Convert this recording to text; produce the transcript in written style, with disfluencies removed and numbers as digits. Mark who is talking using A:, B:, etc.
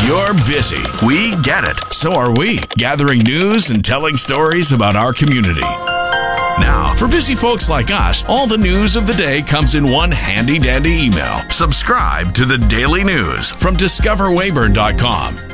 A: You're busy. We get it. So are we, gathering news and telling stories about our community. Now, for busy folks like us, all the news of the day comes in one handy-dandy email. Subscribe to the Daily News from discoverweyburn.com.